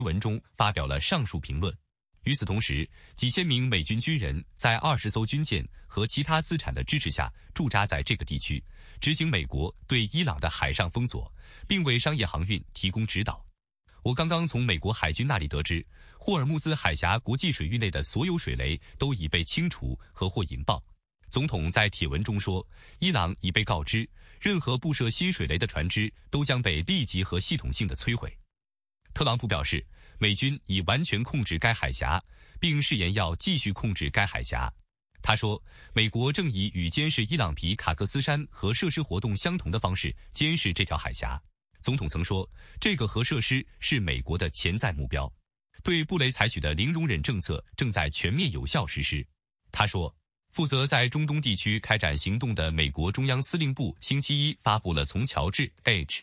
文中发表了上述评论。与此同时，几千名美军军人在20艘军舰和其他资产的支持下驻扎在这个地区，执行美国对伊朗的海上封锁，并为商业航运提供指导。我刚刚从美国海军那里得知，霍尔木兹海峡国际水域内的所有水雷都已被清除和或引爆。总统在帖文中说，伊朗已被告知，任何布设新水雷的船只都将被立即和系统性的摧毁。特朗普表示，美军已完全控制该海峡，并誓言要继续控制该海峡。他说，美国正以与监视伊朗皮卡克斯山核设施活动相同的方式监视这条海峡。总统曾说，这个核设施是美国的潜在目标，对布雷采取的零容忍政策正在全面有效实施。他说，负责在中东地区开展行动的美国中央司令部星期一发布了从乔治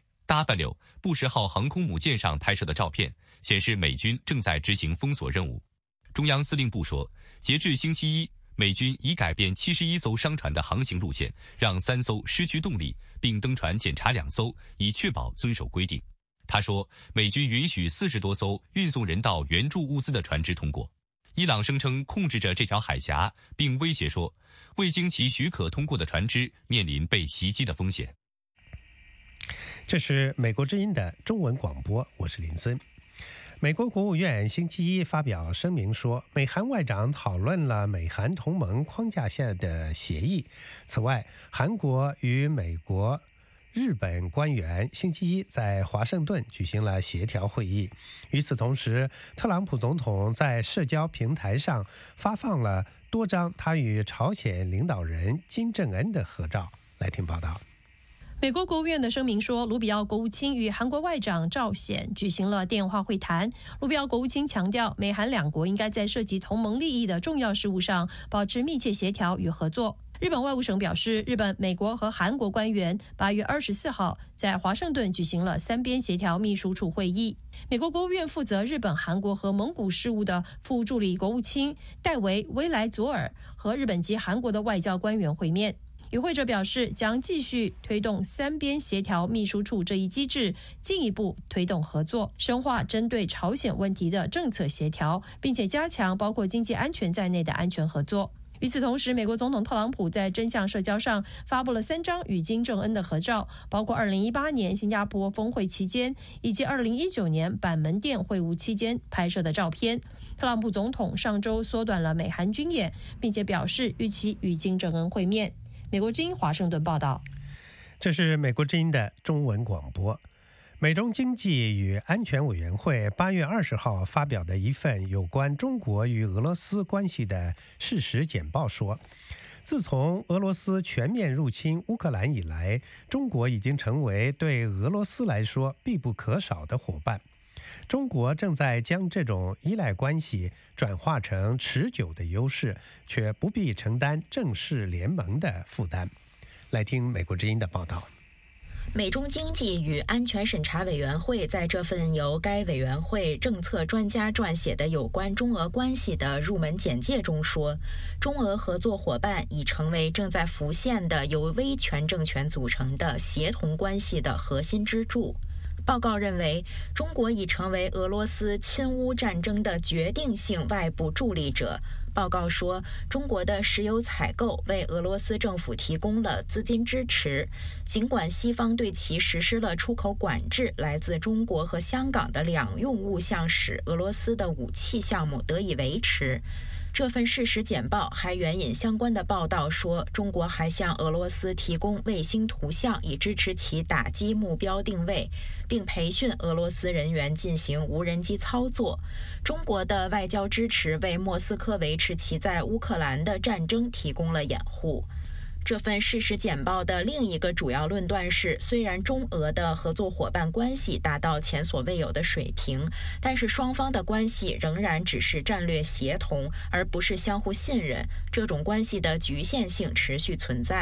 H.W. 布什号航空母舰上拍摄的照片，显示美军正在执行封锁任务。中央司令部说，截至星期一，美军已改变71艘商船的航行路线，让3艘失去动力，并登船检查2艘，以确保遵守规定。他说，美军允许40多艘运送人道援助物资的船只通过。伊朗声称控制着这条海峡，并威胁说，未经其许可通过的船只面临被袭击的风险。 这是美国之音的中文广播，我是林森。美国国务院星期一发表声明说，美韩外长讨论了美韩同盟框架下的协议。此外，韩国与美国、日本官员星期一在华盛顿举行了协调会议。与此同时，特朗普总统在社交平台上发放了多张他与朝鲜领导人金正恩的合照。来听报道。 美国国务院的声明说，卢比奥国务卿与韩国外长赵显举行了电话会谈。卢比奥国务卿强调，美韩两国应该在涉及同盟利益的重要事务上保持密切协调与合作。日本外务省表示，日本、美国和韩国官员8月24号在华盛顿举行了3边协调秘书处会议。美国国务院负责日本、韩国和蒙古事务的副助理国务卿戴维·威莱佐尔和日本及韩国的外交官员会面。与会者表示，将继续推动3边协调秘书处这一机制，进一步推动合作，深化针对朝鲜问题的政策协调，并且加强包括经济安全在内的安全合作。与此同时，美国总统特朗普在真相社交上发布了3张与金正恩的合照，包括2018年新加坡峰会期间以及2019年板门店会晤期间拍摄的照片。特朗普总统上周缩短了美韩军演，并且表示预期与金正恩会面。美国之音华盛顿报道。 这是美国之音的中文广播。美中经济与安全委员会8月20号发表的一份有关中国与俄罗斯关系的事实简报说，自从俄罗斯全面入侵乌克兰以来，中国已经成为对俄罗斯来说必不可少的伙伴。中国正在将这种依赖关系转化成持久的优势，却不必承担正式联盟的负担。来听美国之音的报道。 美中经济与安全审查委员会在这份由该委员会政策专家撰写的有关中俄关系的入门简介中说，中俄合作伙伴已成为正在浮现的由威权政权组成的协同关系的核心支柱。报告认为，中国已成为俄罗斯侵乌战争的决定性外部助力者。报告说，中国的石油采购为俄罗斯政府提供了资金支持，尽管西方对其实施了出口管制，来自中国和香港的两用物项使俄罗斯的武器项目得以维持。这份事实简报还援引相关的报道说，中国还向俄罗斯提供卫星图像，以支持其打击目标定位，并培训俄罗斯人员进行无人机操作。中国的外交支持为莫斯科维持其在乌克兰的战争提供了掩护。这份事实简报的另一个主要论断是，虽然中俄的合作伙伴关系达到前所未有的水平，但是双方的关系仍然只是战略协同，而不是相互信任。这种关系的局限性持续存在。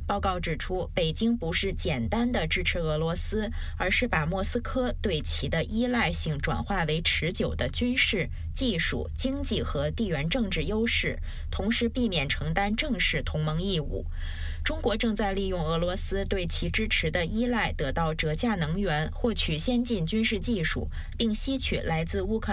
报告指出，北京不是简单的支持俄罗斯，而是把莫斯科对其的依赖性转化为持久的军事、技术、经济和地缘政治优势，同时避免承担正式同盟义务。中国正在利用俄罗斯对其支持的依赖，得到折价能源，获取先进军事技术，并吸取来自乌克